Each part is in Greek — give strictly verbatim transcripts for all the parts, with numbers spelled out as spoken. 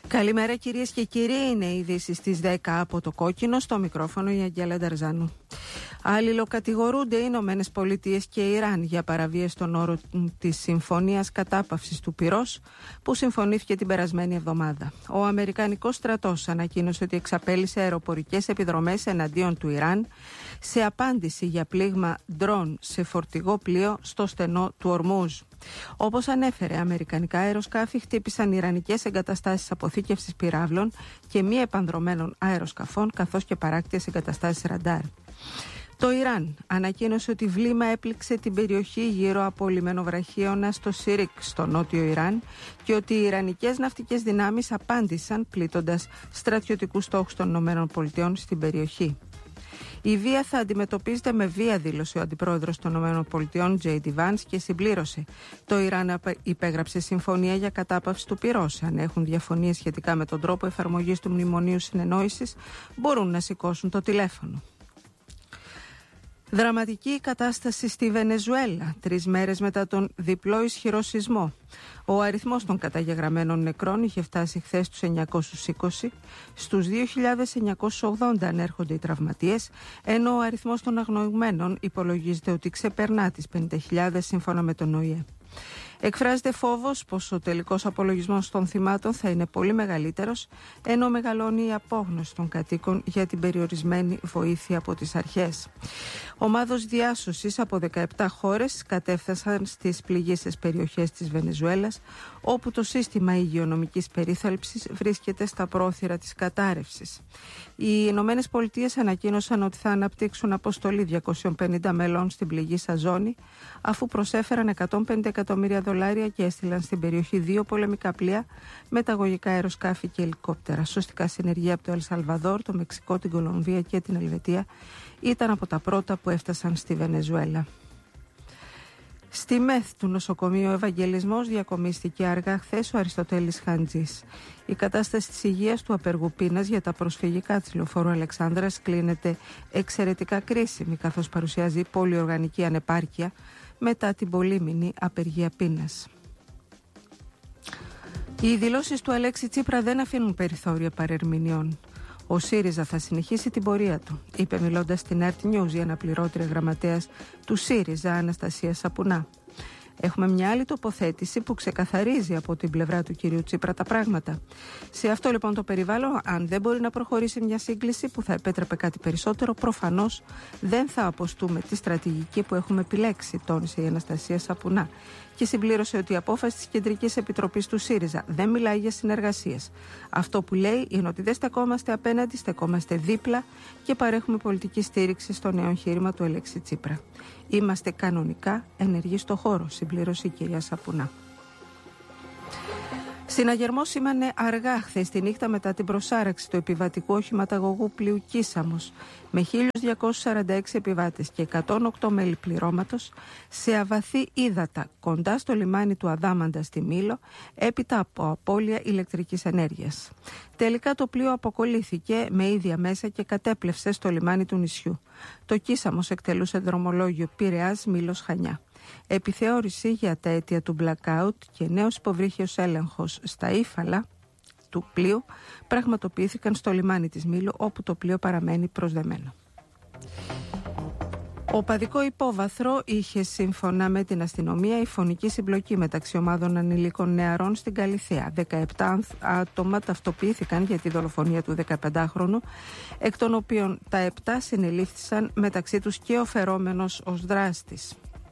Καλημέρα κυρίες και κύριοι, είναι οι ειδήσεις στις δέκα από το Κόκκινο, στο μικρόφωνο η Αγγέλα Νταρζάνου. Αλληλοκατηγορούνται οι Ηνωμένες Πολιτείες και η Ιράν για παραβίαση των όρων της Συμφωνίας Κατάπαυσης του Πυρός που συμφωνήθηκε την περασμένη εβδομάδα. Ο Αμερικανικός στρατός ανακοίνωσε ότι εξαπέλυσε αεροπορικές επιδρομές εναντίον του Ιράν σε απάντηση για πλήγμα ντρόν σε φορτηγό πλοίο στο στενό του Ορμούζ. Όπως ανέφερε, αμερικανικά αεροσκάφη χτύπησαν ιρανικές εγκαταστάσεις αποθήκευσης πυράβλων και μη επανδρωμένων αεροσκαφών, καθώς και παράκτιες εγκαταστάσεις ραντάρ. Το Ιράν ανακοίνωσε ότι βλήμα έπληξε την περιοχή γύρω από λιμενοβραχίωνα στο Σιρίκ, στο νότιο Ιράν, και ότι οι ιρανικές ναυτικές δυνάμεις απάντησαν πλήττοντας στρατιωτικούς στόχους των ΗΠΑ στην περιοχή. Η βία θα αντιμετωπίζεται με βία, δήλωσε ο αντιπρόεδρος των ΗΠΑ, Τζέι Ντι Βάνς, και συμπλήρωσε. Το Ιράν υπέγραψε συμφωνία για κατάπαυση του πυρός. Αν έχουν διαφωνίες σχετικά με τον τρόπο εφαρμογής του Μνημονίου Συνεννόησης, μπορούν να σηκώσουν το τηλέφωνο. Δραματική η κατάσταση στη Βενεζουέλα, τρεις μέρες μετά τον διπλό ισχυρό σεισμό. Ο αριθμός των καταγεγραμμένων νεκρών είχε φτάσει χθες στους εννιακόσιους είκοσι, στους δύο χιλιάδες εννιακόσιους ογδόντα ανέρχονται οι τραυματίες, ενώ ο αριθμός των αγνοημένων υπολογίζεται ότι ξεπερνά τις πενήντα χιλιάδες σύμφωνα με τον Ο Η Ε. Εκφράζεται φόβος πως ο τελικός απολογισμός των θυμάτων θα είναι πολύ μεγαλύτερος, ενώ μεγαλώνει η απόγνωση των κατοίκων για την περιορισμένη βοήθεια από τις αρχές. Ομάδος διάσωσης από δεκαεπτά χώρες κατέφθασαν στις πληγείσες περιοχές της Βενεζουέλας, όπου το σύστημα υγειονομικής περίθαλψης βρίσκεται στα πρόθυρα της κατάρρευσης. Οι Ηνωμένες Πολιτείες ανακοίνωσαν ότι θα αναπτύξουν αποστολή διακόσιων πενήντα μελών στην πληγήσα ζώνη, αφού προσέφεραν εκατόν πενήντα εκατομμύρια δολάρια και έστειλαν στην περιοχή δύο πολεμικά πλοία, μεταγωγικά αεροσκάφη και ελικόπτερα. Σωστικά συνεργεία από το Ελσαλβαδόρ, το Μεξικό, την Κολομβία και την Ελβετία ήταν από τα πρώτα που έφτασαν στη Βενεζουέλα. Στη ΜΕΘ του νοσοκομείου Ευαγγελισμός διακομίστηκε αργά χθες ο Αριστοτέλης Χαντζής. Η κατάσταση της υγείας του απεργού πείνας για τα προσφυγικά της Λεωφόρου Αλεξάνδρας κλείνεται εξαιρετικά κρίσιμη, καθώς παρουσιάζει πολυοργανική ανεπάρκεια μετά την πολύμηνη απεργία πείνας. Οι δηλώσεις του Αλέξη Τσίπρα δεν αφήνουν περιθώρια παρερμηνιών. Ο ΣΥΡΙΖΑ θα συνεχίσει την πορεία του, είπε μιλώντας στην Earth News η αναπληρώτρια γραμματέας του ΣΥΡΙΖΑ, Αναστασία Σαπουνά. Έχουμε μια άλλη τοποθέτηση που ξεκαθαρίζει από την πλευρά του κυρίου Τσίπρα τα πράγματα. Σε αυτό λοιπόν το περιβάλλον, αν δεν μπορεί να προχωρήσει μια σύγκληση που θα επέτρεπε κάτι περισσότερο, προφανώς δεν θα αποστούμε τη στρατηγική που έχουμε επιλέξει, τόνισε η Αναστασία Σαπουνά. Και συμπλήρωσε ότι η απόφαση της Κεντρικής Επιτροπής του ΣΥΡΙΖΑ δεν μιλάει για συνεργασίες. Αυτό που λέει είναι ότι δεν στεκόμαστε απέναντι, στεκόμαστε δίπλα και παρέχουμε πολιτική στήριξη στο νέο εγχείρημα του Αλέξη Τσίπρα. Είμαστε κανονικά ενεργοί στο χώρο, συμπλήρωσε η κυρία Σαπουνά. Συναγερμός σήμανε αργά χθες τη νύχτα μετά την προσάραξη του επιβατικού οχηματαγωγού πλοίου Κίσαμος με χίλιους διακόσιους σαράντα έξι επιβάτες και εκατόν οκτώ μέλη πληρώματος σε αβαθή ύδατα κοντά στο λιμάνι του Αδάμαντα στη Μήλο, έπειτα από απώλεια ηλεκτρικής ενέργειας. Τελικά το πλοίο αποκολλήθηκε με ίδια μέσα και κατέπλευσε στο λιμάνι του νησιού. Το Κίσαμος εκτελούσε δρομολόγιο Πειραιάς Μήλος Χανιά. Επιθεώρηση για τα αίτια του blackout και νέος υποβρύχιος έλεγχος στα ύφαλα του πλοίου πραγματοποιήθηκαν στο λιμάνι της Μήλου, όπου το πλοίο παραμένει προσδεμένο. Οπαδικό υπόβαθρο είχε, σύμφωνα με την αστυνομία, η φωνική συμπλοκή μεταξύ ομάδων ανηλίκων νεαρών στην Καλιθέα. δεκαεπτά άτομα ταυτοποιήθηκαν για τη δολοφονία του δεκαπεντάχρονου, εκ των οποίων τα επτά συνελήφθησαν, μεταξύ τους και ο φερόμενος ως δράστης.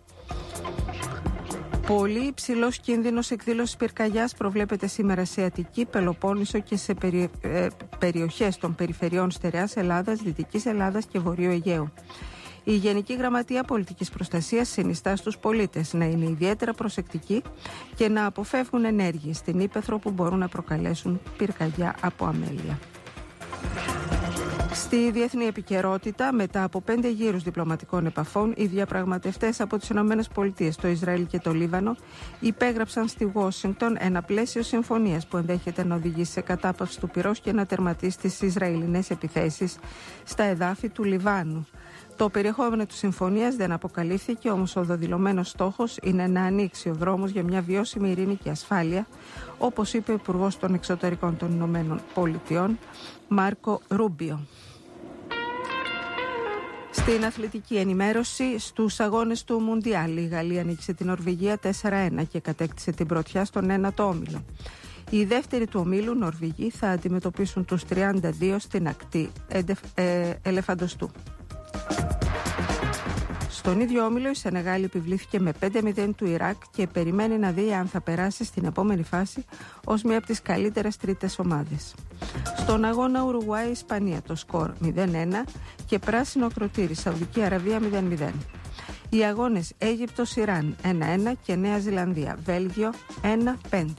Πολύ υψηλός κίνδυνος εκδήλωσης πυρκαγιάς προβλέπεται σήμερα σε Αττική, Πελοπόννησο και σε περι, ε, περιοχές των περιφερειών Στερεάς Ελλάδας, Δυτικής Ελλάδας και Βορείου Αιγαίου. Η Γενική Γραμματεία Πολιτικής Προστασίας συνιστά στους πολίτες να είναι ιδιαίτερα προσεκτικοί και να αποφεύγουν ενέργειες στην ύπαιθρο που μπορούν να προκαλέσουν πυρκαγιά από αμέλεια. Στη διεθνή επικαιρότητα, μετά από πέντε γύρους διπλωματικών επαφών, οι διαπραγματευτές από τις ΗΠΑ, το Ισραήλ και το Λίβανο υπέγραψαν στη Ουάσιγκτον ένα πλαίσιο συμφωνίας που ενδέχεται να οδηγήσει σε κατάπαυση του πυρός και να τερματίσει τις Ισραηλινές επιθέσεις στα εδάφη του Λιβάνου. Το περιεχόμενο της συμφωνίας δεν αποκαλύφθηκε, όμως ο δεδηλωμένος στόχος είναι να ανοίξει ο δρόμος για μια βιώσιμη ειρήνη και ασφάλεια, όπως είπε ο Υπουργός των Εξωτερικών των Ηνωμένων Πολιτειών, Μάρκο Ρούμπιο. Στην αθλητική ενημέρωση, στους αγώνες του Μουντιάλ, η Γαλλία νίκησε την Νορβηγία τέσσερα ένα και κατέκτησε την πρωτιά στον ένατο όμιλο. Οι δεύτεροι του ομίλου, Νορβηγοί, θα αντιμετωπίσουν τους τριάντα δύο στην ακτή ε, Ελεφαντοστού. Στον ίδιο όμιλο, η Σενεγάλη επιβλήθηκε με πέντε μηδέν του Ιράκ και περιμένει να δει αν θα περάσει στην επόμενη φάση ως μία από τις καλύτερες τρίτες ομάδες. Στον αγώνα Ουρουγουάη-Ισπανία το σκορ μηδέν ένα και πράσινο κροτήρι Σαουδική Αραβία μηδέν μηδέν. Οι αγώνες Αίγυπτος-Ιράν ένα ένα και Νέα Ζηλανδία-Βέλγιο ένα πέντε.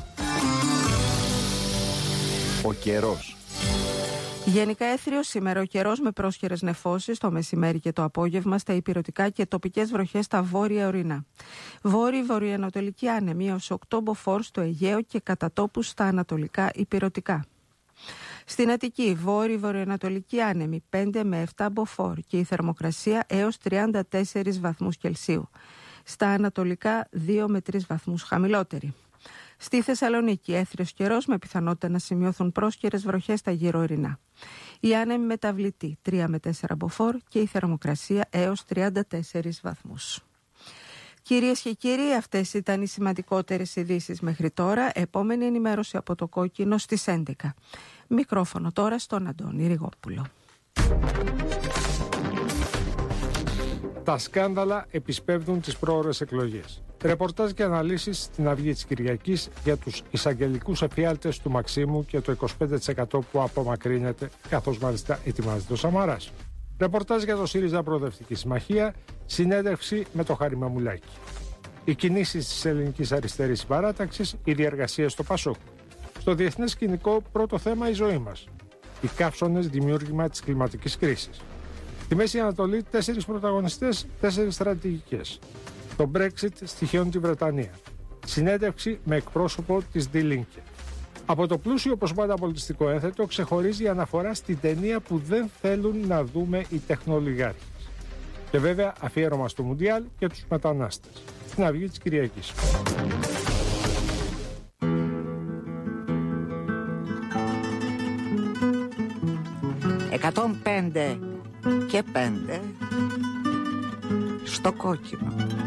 Ο καιρός. Γενικά έθριο σήμερα ο καιρός με πρόσχερες νεφώσεις το μεσημέρι και το απόγευμα στα ηπειρωτικά και τοπικές βροχές στα βόρεια ορεινά. Βόρειο-βορειοανατολική άνεμη έως οκτώ μποφόρ στο Αιγαίο και κατά τόπους στα ανατολικά ηπειρωτικά. Στην Αττική βόρειο-βορειοανατολική άνεμη πέντε με επτά μποφόρ και η θερμοκρασία έως τριάντα τέσσερις βαθμούς Κελσίου. Στα ανατολικά δύο με τρεις βαθμούς χαμηλότερη. Στη Θεσσαλονίκη έθριος καιρός με πιθανότητα να σημειώθουν πρόσκαιρες βροχές στα γύρω ορεινά. Η άνεμη μεταβλητή τρία με τέσσερα μποφόρ και η θερμοκρασία έως τριάντα τέσσερις βαθμούς. Κυρίες και κύριοι, αυτές ήταν οι σημαντικότερες ειδήσεις μέχρι τώρα. Επόμενη ενημέρωση από το Κόκκινο στις έντεκα. Μικρόφωνο τώρα στον Αντώνη Ριγόπουλο. Τα σκάνδαλα επισπεύδουν τις πρόωρες εκλογές. Ρεπορτάζ και αναλύσεις στην Αυγή της Κυριακής για τους εισαγγελικούς εφιάλτες του Μαξίμου και το είκοσι πέντε τοις εκατό που απομακρύνεται, καθώς μάλιστα ετοιμάζεται ο Σαμαράς. Ρεπορτάζ για το ΣΥΡΙΖΑ Προοδευτική Συμμαχία, συνέντευξη με το Χάρη Μαμουλάκη. Οι κινήσεις της Ελληνικής Αριστερής Παράταξης, η διεργασία στο Πασόκ. Στο διεθνές σκηνικό, πρώτο θέμα η ζωή μας. Οι καύσωνες δημιούργημα της κλιματικής κρίσης. Στη Μέση Ανατολή, τέσσερις πρωταγωνιστές, τέσσερις στρατηγικές. Το Brexit στοιχειώνει τη Βρετανία. Συνέντευξη με εκπρόσωπο της Die Linke. Από το πλούσιο όπως πάντα πολιτιστικό ένθετο ξεχωρίζει η αναφορά στην ταινία που δεν θέλουν να δούμε οι τεχνολιγάρχες. Και βέβαια αφιέρωμα στο Μουντιάλ και τους μετανάστες. Στην Αυγή της Κυριακής. εκατόν πέντε και πέντε στο Κόκκινο.